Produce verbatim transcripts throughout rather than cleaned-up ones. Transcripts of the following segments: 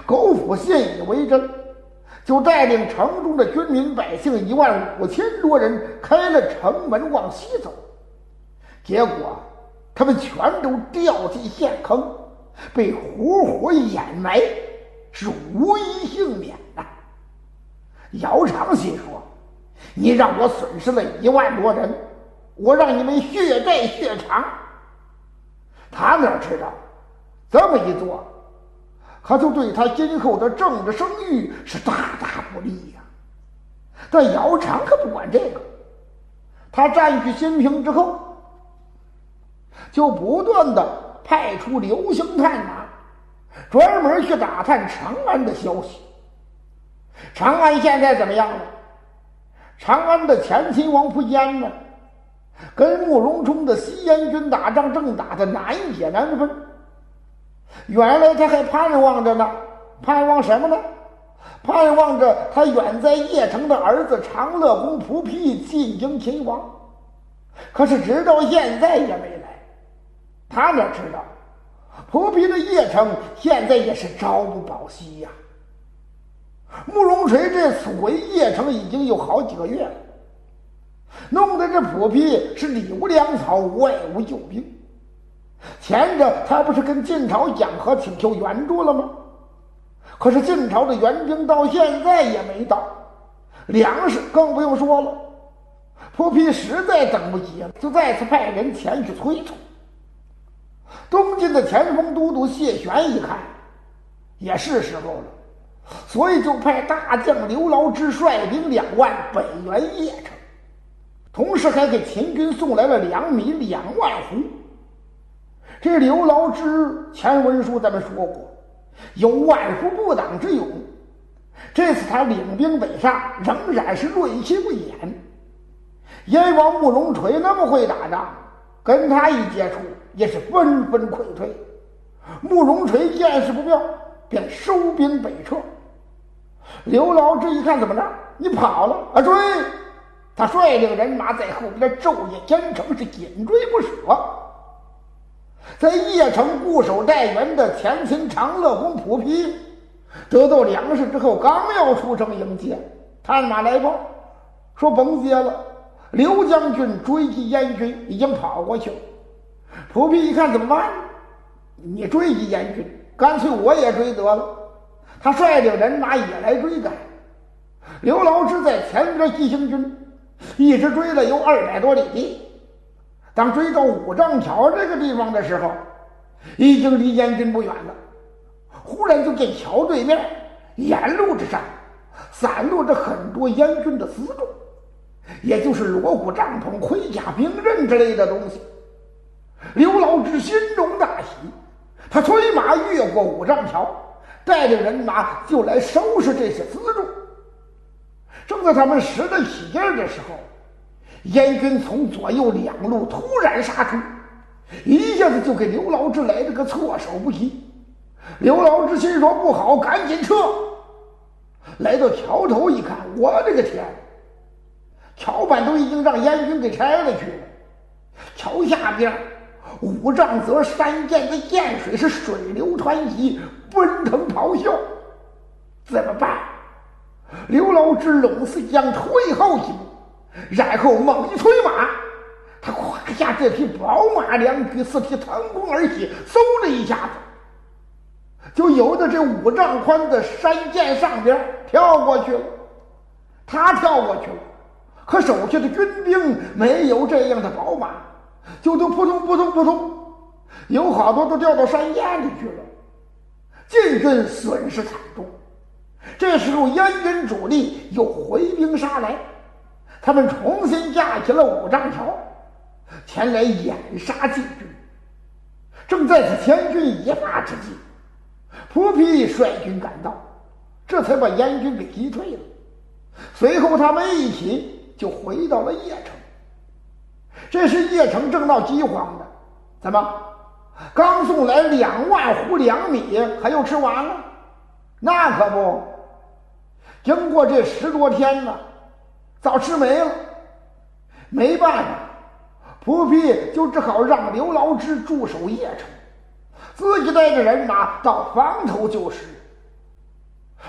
狗府信以为真，就带领城中的军民百姓一万五千多人开了城门往西走。结果他们全都掉进陷坑，被活活掩埋，是无一幸免呐、啊。姚长心说：“你让我损失了一万多人，我让你们血债血偿。”他哪知道这么一做，可就对他今后的政治声誉是大大不利呀、啊。但姚长可不管这个，他占据新平之后，就不断的派出流星探马，专门去打探长安的消息。长安现在怎么样了？长安的前秦王苻坚呢，跟慕容冲的西燕军打仗正打得难解难分。原来他还盼望着呢，盼望什么呢？盼望着他远在邺城的儿子长乐公仆丕进京秦王，可是直到现在也没来。他哪知道仆丕的邺城现在也是朝不保夕呀、啊。慕容垂这所谓邺城已经有好几个月了，弄得这仆丕是里无粮草，外无救兵。前着他不是跟晋朝讲和请求援助了吗？可是晋朝的援兵到现在也没到，粮食更不用说了。仆丕实在等不及了，就再次派人前去催促。东晋的前锋都督谢玄一看也是时候了，所以就派大将刘牢之率兵两万北援邺城，同时还给秦军送来了粮米两万斛。这刘牢之前文书咱们说过，有万夫不挡之勇，这次他领兵北上，仍然是锐气不掩。燕王慕容垂那么会打仗，跟他一接触也是纷纷溃退。慕容垂见势不妙，便收兵北撤。刘牢之一看，怎么着？你跑了啊？追！他率领人马在后边昼夜兼程，是紧追不舍。在邺城固守待援的前秦长乐公仆丕得到粮食之后，刚要出城迎接，探马来报说甭接了，刘将军追击燕军已经跑过去了。仆丕一看怎么办？你追击燕军，干脆我也追得了。他率领人马也来追赶。刘牢之在前边急行军，一直追了有二百多里地。当追到五丈桥这个地方的时候，已经离燕军不远了。忽然就见桥对面沿路之上散落着很多燕军的辎重，也就是锣鼓、帐篷、盔甲、兵刃之类的东西。刘牢之心中大喜，他催马越过五丈桥，带领人马就来收拾这些辎重。正在他们拾得起劲的时候，燕军从左右两路突然杀出，一下子就给刘牢之来了个措手不及。刘牢之心说不好，赶紧撤。来到桥头一看，我的个天，桥板都已经让燕军给拆了去了。桥下边五丈泽山涧的涧水是水流湍急，奔腾咆哮。怎么办？刘牢之冷似将退后一步，然后猛一催马，他胯下这匹宝马良驹似匹腾空而起，嗖的一下子就由着这五丈宽的山涧上边跳过去了。他跳过去了，可手下的军兵没有这样的宝马，就都扑通扑通扑通，有好多都掉到山涧里去了。晋军损失惨重。这时候燕军主力又回兵杀来，他们重新架起了五丈桥，前来掩杀晋军。正在此千钧一发之际，仆丕率军赶到，这才把燕军给击退了。随后他们一起就回到了邺城。这时邺城正闹饥荒的，怎么刚送来两万斛粮米，还又吃完了？那可不，经过这十多天了，早吃没了。没办法，仆丕就只好让刘牢之驻守邺城，自己带着人马到房头就食。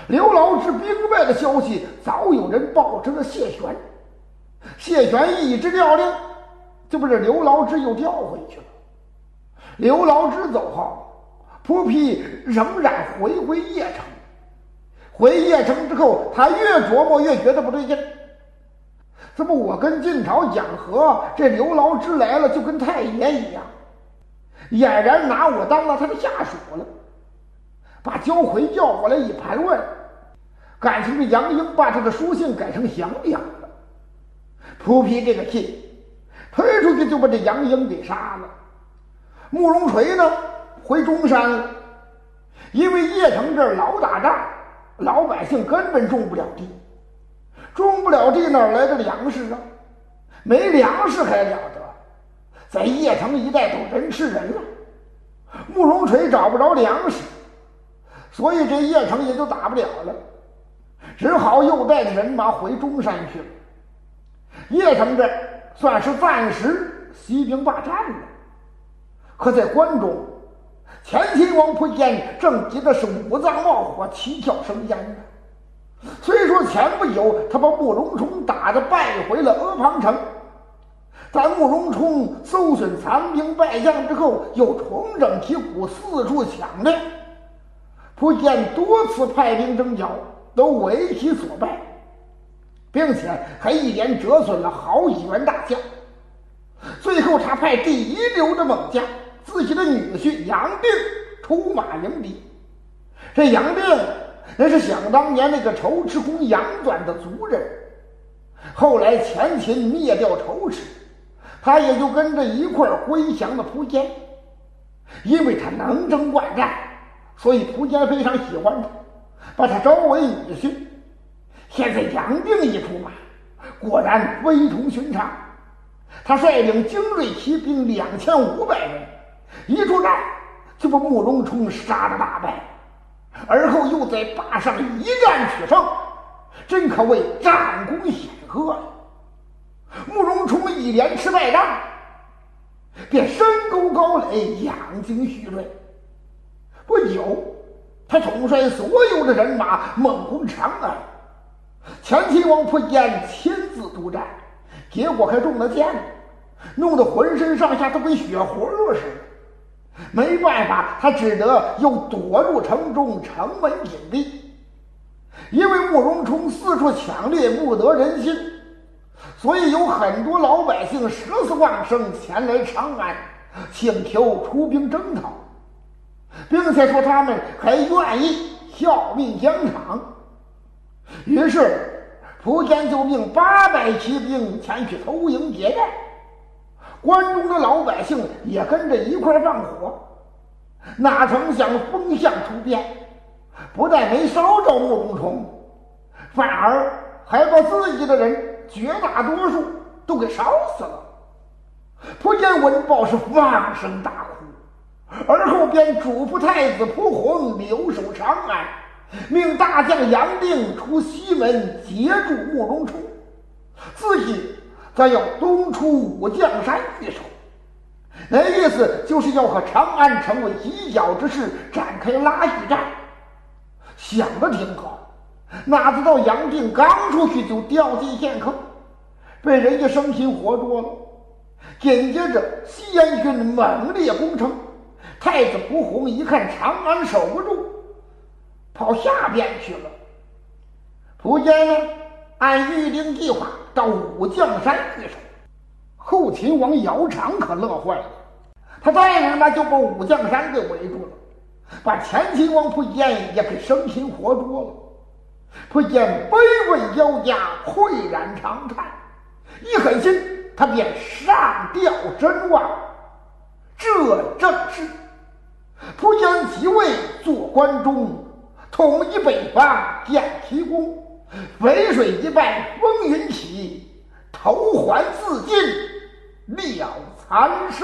刘老之兵败的消息早有人报知了谢玄，谢玄一纸调令，就把这刘老之又调回去了。刘老之走后，仆婢仍然回回邺城。回邺城之后，他越琢磨越觉得不对劲。怎么我跟晋朝讲和，这刘老之来了就跟太爷一样，俨然拿我当了他的下属了。把焦魁叫过来一盘问，感情这杨英把他的书信改成降阳了。仆婢这个信推出去就把这杨英给杀了。慕容垂呢回中山了，因为邺城这儿老打仗，老百姓根本种不了地，种不了地哪来的粮食啊？没粮食还了得，在邺城一带都人吃人了。慕容垂找不着粮食，所以这邺城也就打不了了，只好又带着人马回中山去了。邺城这算是暂时息兵罢战了。可在关中，前秦王仆坚正急的是五脏冒火，七窍生烟呢。虽说前不久他把慕容冲打得败回了阿房城，在慕容冲搜损残兵败将之后，又重整旗鼓，四处抢掠。仆坚多次派兵征剿，都为其所败，并且还一连折损了好几员大将。最后他派第一流的猛将自己的女婿杨定出马迎敌。这杨定那是想当年那个仇池公杨转的族人，后来前秦灭掉仇池，他也就跟着一块归降了苻坚。因为他能征惯战，所以苻坚非常喜欢他，把他招为女婿。现在杨定一出马，果然非同寻常。他率领精锐骑兵两千五百人，一出战就把慕容冲杀得大败，而后又在坝上一战取胜，真可谓战功显赫呀。慕容冲一连吃败仗，便深沟高垒，养精蓄锐。不久，他统帅所有的人马猛攻长安，前秦王苻坚亲自督战，结果还中了箭，弄得浑身上下都跟血葫芦似的。没办法，他只得又躲入城中，城门紧闭。因为慕容冲四处抢掠，不得人心，所以有很多老百姓舍死忘生前来长安，请求出兵征讨，并且说他们还愿意效命疆场。于是苻坚就命八百骑兵前去偷营劫寨，关中的老百姓也跟着一块放火。哪成想风向突变，不但没烧着慕容冲，反而还把自己的人绝大多数都给烧死了。苻坚闻报是放声大哭，而后便嘱咐太子仆弘留守长安，命大将杨定出西门截住慕容冲，自己则要东出武将山据守。那意思就是要和长安成为犄角之势，展开拉锯战。想的挺好，哪知道杨定刚出去就掉进陷坑，被人家生擒活捉了。紧接着西安军猛烈攻城，太子仆弘一看长安守不住，跑下边去了。苻坚呢，按预定计划到武将山据守。后秦王姚苌可乐坏了，他带人呢就把武将山给围住了，把前秦王苻坚也给生擒活捉了。苻坚卑微交加，喟然长叹，一狠心他便上吊身亡。这正是苻坚即位做关中，统一北方，建奇功，淝水一败，风云起，投环自尽，了残生。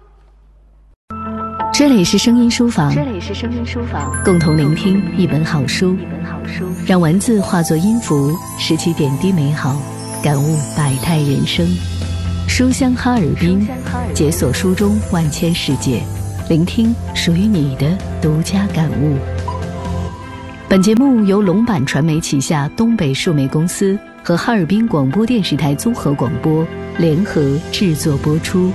这里是声音书房，这里是声音书房，共同聆听一本好书，一本好书，让文字化作音符，拾起点滴美好，感悟百态人生。书香哈尔滨，解锁书中万千世界，聆听属于你的独家感悟。 本节目由龙版传媒旗下东北数媒公司和哈尔滨广播电视台综合广播联合制作播出。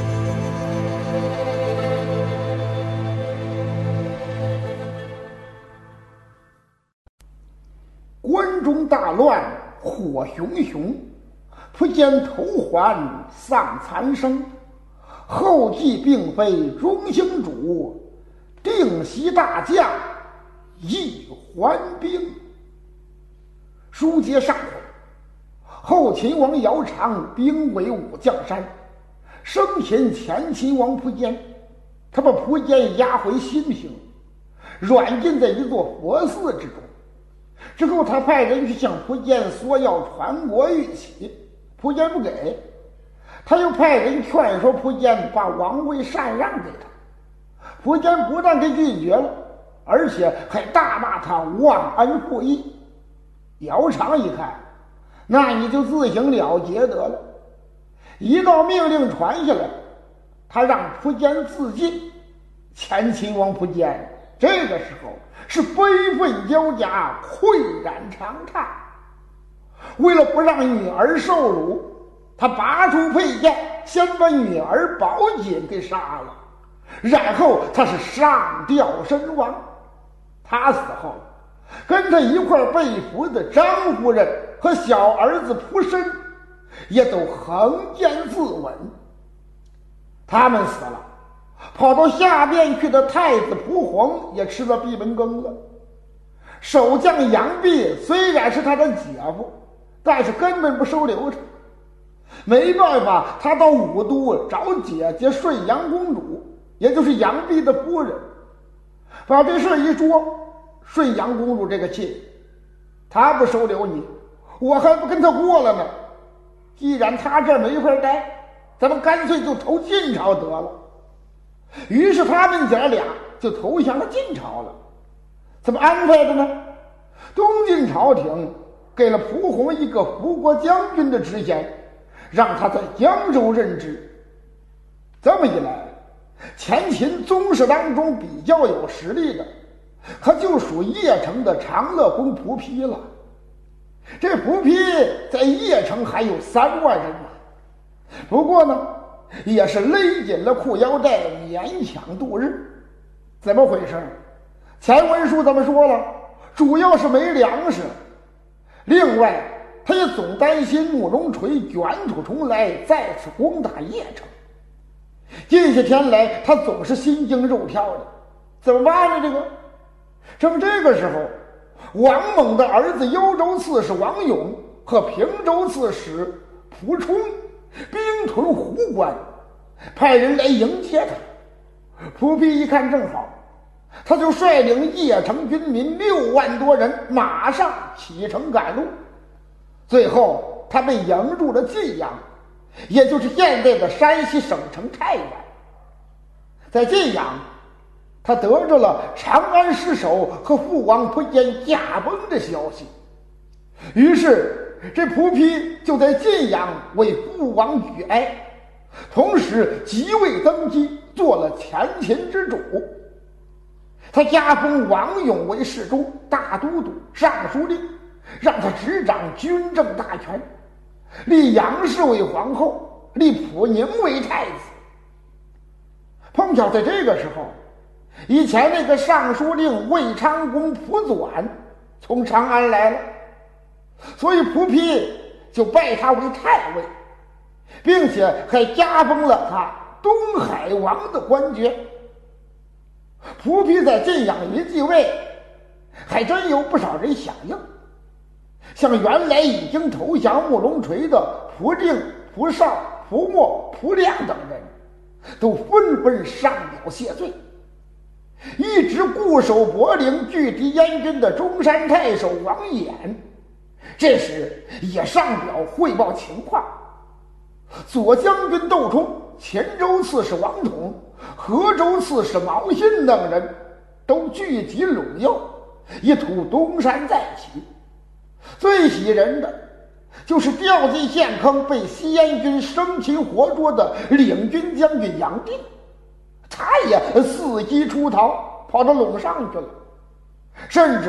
关中大乱火熊熊，仆监头还丧残生。后继并非中兴主，定袭大将一还兵。书接上回，后秦王姚苌兵围武将山，生擒前秦王仆监，他把仆监押回新平，软禁在一座佛寺之中。之后他派人去向仆监索要传国玉玺，仆监不给，他又派人劝说仆监把王位禅让给他，仆监不但给拒绝了，而且还大骂他忘恩负义。姚苌一看，那你就自行了结得了。一道命令传下来，他让仆监自尽。前秦王仆监这个时候是悲愤交加，喟然长叹。为了不让女儿受辱，他拔出佩剑，先把女儿宝锦给杀了，然后他是上吊身亡。他死后，跟他一块被俘的张夫人和小儿子仆申也都横剑自刎。他们死了，跑到下边去的太子蒲弘也吃了闭门羹了。守将杨弼虽然是他的姐夫，但是根本不收留他。没办法，他到武都找姐姐顺阳公主，也就是杨弼的夫人，把这事一说，顺阳公主这个气，他不收留你，我还不跟他过了呢。既然他这儿没法待，咱们干脆就投晋朝得了。于是他们姐俩就投降了晋朝了。怎么安排的呢？东晋朝廷给了蒲弘一个辅国将军的职衔，让他在江州任职。这么一来，前秦宗室当中比较有实力的，他就属邺城的长乐公蒲丕了。这蒲丕在邺城还有三万人马，不过呢，也是勒紧了裤腰带，勉强度日。怎么回事？前文书咱们说了，主要是没粮食，另外他也总担心慕容垂卷土重来，再次攻打邺城。近些天来他总是心惊肉跳的，怎么办呢？这个正这个时候，王猛的儿子幽州刺史王勇和平州刺史蒲冲兵屯壶关，派人来迎接他。蒲丕一看正好，他就率领邺城军民六万多人马上启程赶路。最后他被迎入了晋阳，也就是现在的山西省城太原。在晋阳，他得着了长安失守和父王仆监驾崩的消息，于是这蒲丕就在晋阳为父王举哀，同时即位登基，做了前秦之主。他加封王勇为侍中、大都督、尚书令，让他执掌军政大权，立杨氏为皇后，立蒲宁为太子。碰巧在这个时候，以前那个尚书令魏昌公蒲纂从长安来了，所以蒲丕就拜他为太尉，并且还加封了他东海王的官爵。蒲丕在晋阳一继位，还真有不少人响应，像原来已经投降慕容垂的蒲定、蒲绍、蒲默、蒲亮等人，都纷纷上表谢罪。一直固守柏林拒敌燕军的中山太守王衍，这时也上表汇报情况。左将军窦冲、黔州刺史王统、河州刺史毛信等人都聚集陇右，一吐东山再起。最喜人的就是掉进陷坑被西燕军生擒活捉的领军将军杨定，他也伺机出逃，跑到陇上去了。甚至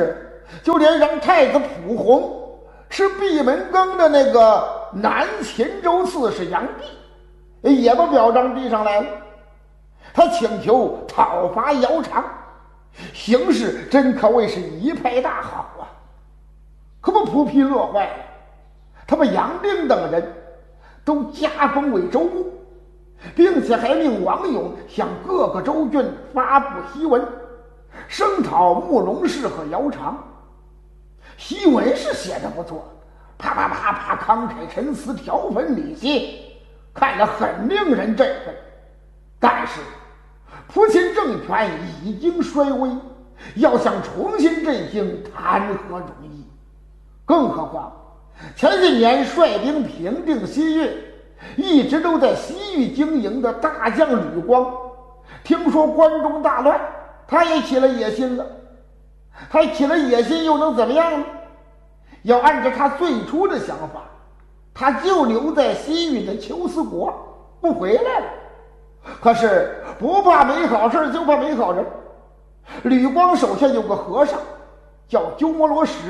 就连让太子溥弘吃闭门羹的那个南秦州刺史杨弼，也把表彰递上来了。他请求讨伐姚苌，形势真可谓是一派大好啊！可把蒲丕乐坏了，他把杨凌等人都加封为州牧，并且还命王勇向各个州郡发布檄文，声讨慕容氏和姚苌。檄文是写的不错，啪啪啪啪，慷慨陈词，条分理析，看了很令人振奋。但是蒲秦政权已经衰微，要想重新振兴，谈何容易？更何况前些年率兵平定西域，一直都在西域经营的大将吕光，听说关中大乱，他也起了野心了。他起了野心又能怎么样呢？要按照他最初的想法，他就留在西域的求斯国，不回来了。可是不怕没好事，就怕没好人。吕光手下有个和尚叫鸠摩罗什，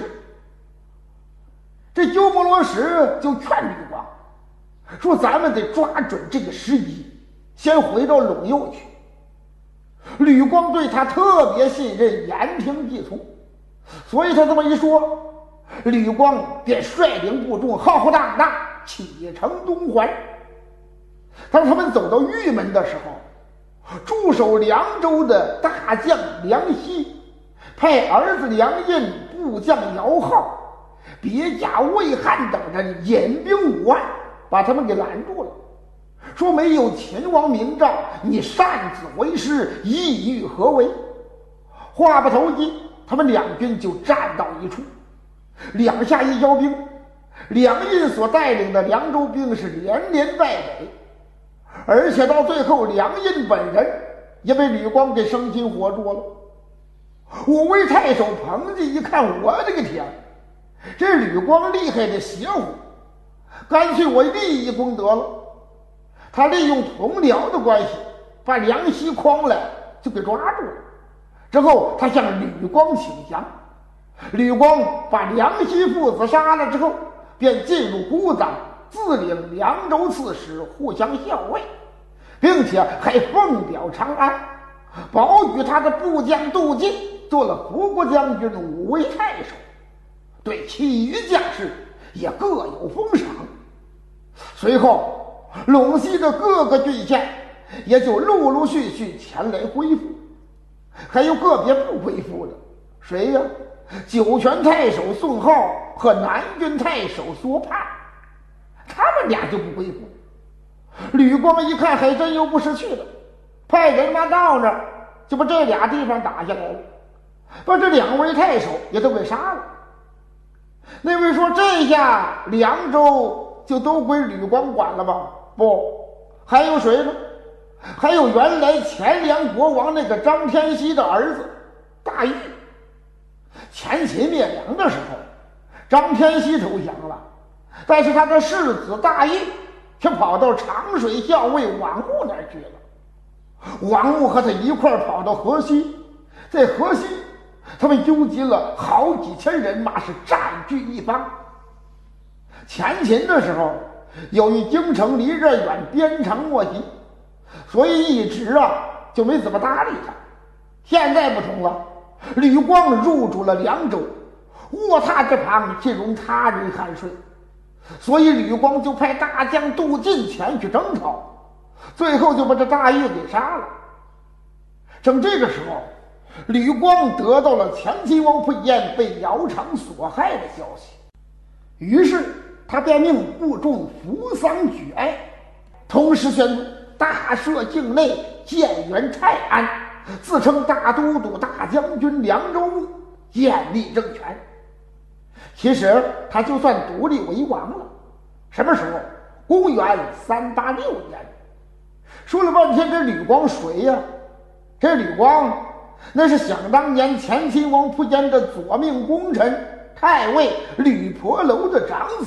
这鸠摩罗什就劝吕光说，咱们得抓准这个时机，先回到陇右去。吕光对他特别信任，言听计从，所以他这么一说，吕光便率领部众浩浩荡荡启程东还。当他们走到玉门的时候，驻守凉州的大将梁熙派儿子梁印、部将姚浩、别驾魏汉等人引兵五万，把他们给拦住了，说没有秦王明诏，你擅自为师，意欲何为？话不投机，他们两军就站到一处，两下一交兵，梁印所带领的凉州兵是连连败北，而且到最后梁印本人也被吕光给生擒活捉了。武威太守彭济一看，我的个天，这吕光厉害的邪乎，干脆我立一功得了。他利用同僚的关系，把梁熙诓来就给抓住了。之后他向吕光请降，吕光把梁熙父子杀了之后，便进入姑臧，自领凉州刺史，互相校尉，并且还奉表长安，保举他的部将杜进做了伏国将军、武威太守，对其余将士也各有封赏。随后陇西的各个郡县也就陆陆续续前来恢复，还有个别不恢复的，谁呀？酒泉太守宋浩和南郡太守索帕，他们俩就不恢复。吕光一看还真有不识趣的，派人马到那儿就把这俩地方打下来了，把这两位太守也都给杀了。那位说，这下凉州就都归吕光管了吧？不，还有谁呢？还有原来前凉国王那个张天锡的儿子大玉。前秦灭凉的时候，张天锡投降了，但是他的世子大玉却跑到长水校尉王穆那儿去了。王穆和他一块儿跑到河西，在河西他们纠集了好几千人马，是占据一方。前秦的时候，由于京城离这远，鞭长莫及，所以一直啊就没怎么搭理他。现在不同了，吕光入主了凉州，卧榻之旁岂容他人酣睡，所以吕光就派大将杜进前去征讨，最后就把这大玉给杀了。正这个时候，吕光得到了前秦王溥彦被姚苌所害的消息，于是他便命部众扶丧举哀，同时宣布大赦境内，建元泰安，自称大都督、大将军、凉州牧，建立政权。其实他就算独立为王了。什么时候？公元三八六年。说了半天，这吕光谁呀？这吕光那是想当年前秦王溥彦的左命功臣太尉吕婆楼的长子。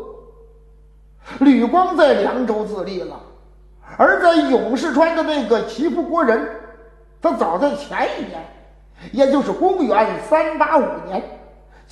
吕光在凉州自立了，而在永世川的那个齐复国人，他早在前一年，也就是公元三八五年，